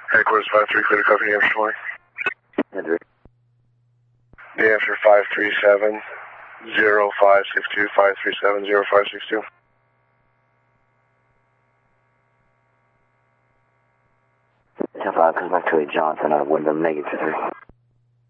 Headquarters 5-3, clear to copy, New Hampshire 20. Hendrick. New Hampshire 537-0562, 537-0562. 10-5 comes back to a Johnson, Wyndham, -23.